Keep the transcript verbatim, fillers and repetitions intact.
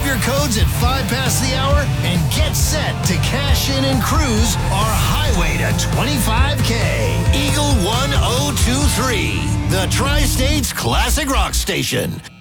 your codes at five past the hour and get set to cash in and cruise our highway to twenty-five K. Eagle one oh two three, the Tri-States Classic Rock Station.